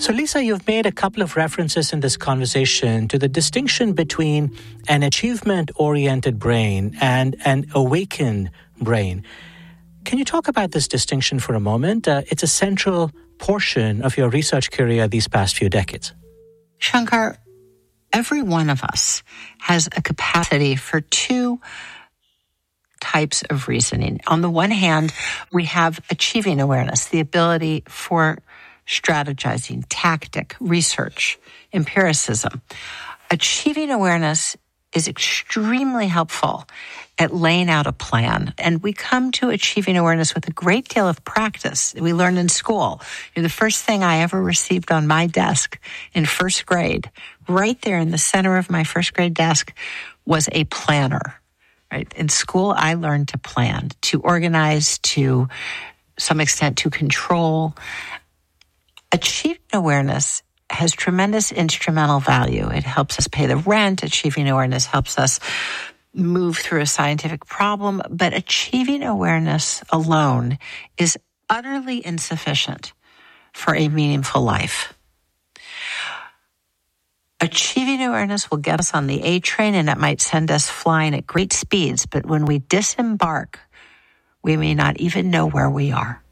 So, Lisa, you've made a couple of references in this conversation to the distinction between an achievement-oriented brain and an awakened brain. Can you talk about this distinction for a moment? It's a central portion of your research career these past few decades. Shankar, every one of us has a capacity for two types of reasoning. On the one hand, we have achieving awareness, the ability for strategizing, tactic, research, empiricism. Achieving awareness is extremely helpful at laying out a plan. And we come to achieving awareness with a great deal of practice. We learned in school. The first thing I ever received on my desk in first grade, right there in the center of my first grade desk, was a planner. Right? In school, I learned to plan, to organize, to some extent to control. Achieving awareness has tremendous instrumental value. It helps us pay the rent. Achieving awareness helps us move through a scientific problem. But achieving awareness alone is utterly insufficient for a meaningful life. Achieving awareness will get us on the A train, and it might send us flying at great speeds. But when we disembark, we may not even know where we are.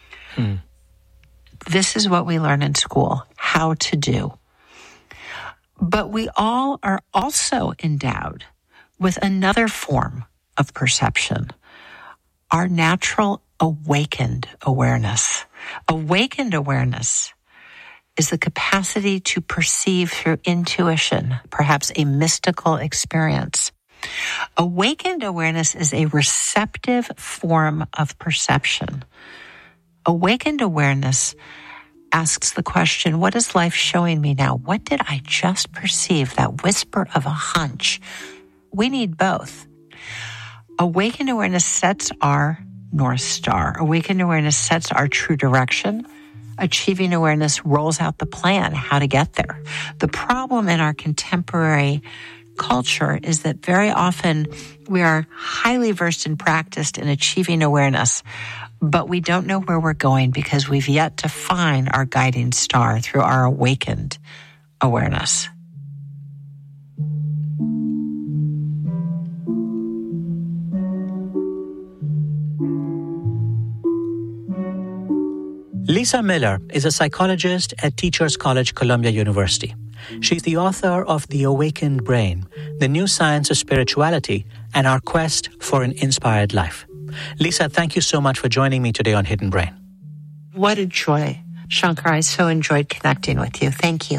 This is what we learn in school, how to do. But we all are also endowed with another form of perception, our natural awakened awareness. Awakened awareness is the capacity to perceive through intuition, perhaps a mystical experience. Awakened awareness is a receptive form of perception. Awakened awareness asks the question, what is life showing me now? What did I just perceive? That whisper of a hunch. We need both. Awakened awareness sets our North Star. Awakened awareness sets our true direction. Achieving awareness rolls out the plan, how to get there. The problem in our contemporary culture is that very often we are highly versed and practiced in achieving awareness, but we don't know where we're going because we've yet to find our guiding star through our awakened awareness. Lisa Miller is a psychologist at Teachers College, Columbia University. She's the author of The Awakened Brain, The New Science of Spirituality, and Our Quest for an Inspired Life. Lisa, thank you so much for joining me today on Hidden Brain. What a joy, Shankar. I so enjoyed connecting with you. Thank you.